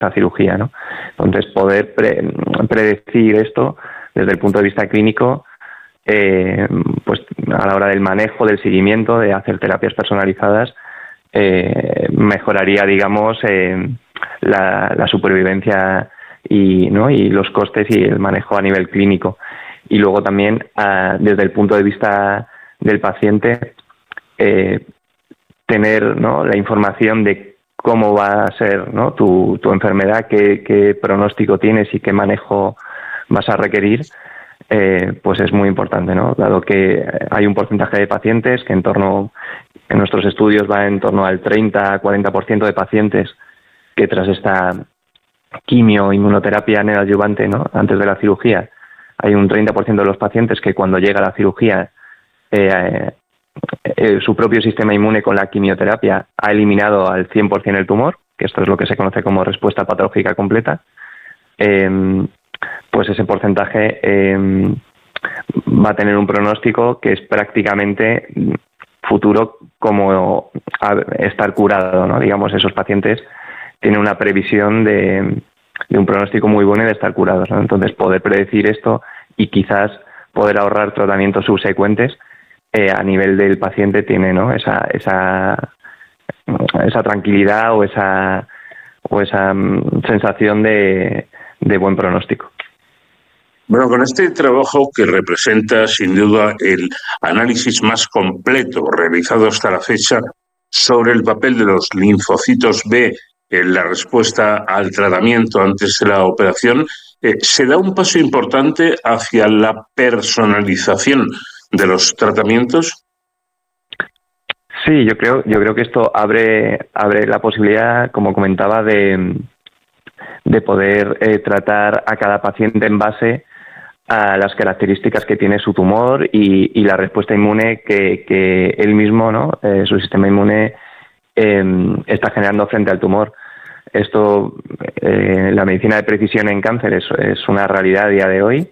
esa cirugía, ¿no? Entonces, poder predecir esto desde el punto de vista clínico, pues a la hora del manejo, del seguimiento, de hacer terapias personalizadas, mejoraría, digamos, la supervivencia y los costes y el manejo a nivel clínico. Y luego también, desde el punto de vista del paciente, tener, ¿no?, la información de cómo va a ser, ¿no?, tu enfermedad, qué pronóstico tienes y qué manejo vas a requerir, pues es muy importante, ¿no? Dado que hay un porcentaje de pacientes que en nuestros estudios va en torno al 30-40% de pacientes que tras esta quimio, inmunoterapia neoadyuvante, ¿no?, antes de la cirugía, hay un 30% de los pacientes que cuando llega la cirugía su propio sistema inmune con la quimioterapia ha eliminado al 100% el tumor, que esto es lo que se conoce como respuesta patológica completa. Pues ese porcentaje va a tener un pronóstico que es prácticamente futuro como estar curado, ¿no? Digamos, esos pacientes tienen una previsión de un pronóstico muy bueno y de estar curados, ¿no? Entonces, poder predecir esto y quizás poder ahorrar tratamientos subsecuentes a nivel del paciente tiene, ¿no?, esa tranquilidad o esa sensación de buen pronóstico. Bueno, con este trabajo que representa sin duda el análisis más completo realizado hasta la fecha sobre el papel de los linfocitos B en la respuesta al tratamiento antes de la operación, se da un paso importante hacia la personalización de los tratamientos. Sí, yo creo que esto abre la posibilidad, como comentaba, de poder tratar a cada paciente en base a las características que tiene su tumor y la respuesta inmune que él mismo, ¿no?, su sistema inmune está generando frente al tumor. Esto, la medicina de precisión en cáncer es una realidad a día de hoy.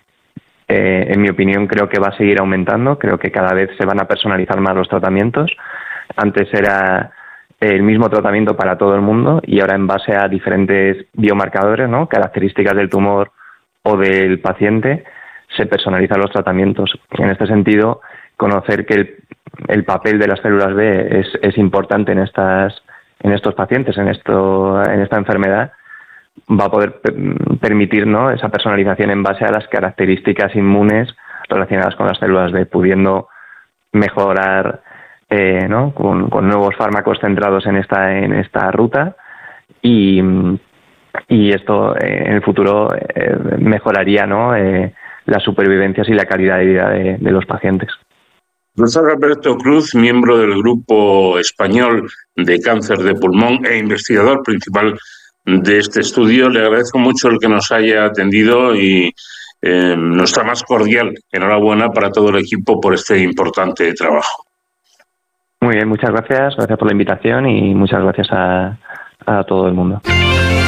En mi opinión, creo que va a seguir aumentando. Creo que cada vez se van a personalizar más los tratamientos. Antes era el mismo tratamiento para todo el mundo y ahora, en base a diferentes biomarcadores, ¿no?, características del tumor o del paciente, se personalizan los tratamientos. En este sentido, conocer que el papel de las células B es importante en estos pacientes, en esta enfermedad, va a poder permitir, ¿no?, esa personalización en base a las características inmunes relacionadas con las células B, pudiendo mejorar, ¿no?, con nuevos fármacos centrados en esta ruta y esto en el futuro mejoraría, ¿no?, las supervivencias y la calidad de vida de los pacientes. Profesor Alberto Cruz, miembro del Grupo Español de Cáncer de Pulmón e investigador principal de este estudio, le agradezco mucho el que nos haya atendido y nuestra más cordial enhorabuena para todo el equipo por este importante trabajo. Muy bien, muchas gracias por la invitación y muchas gracias a todo el mundo.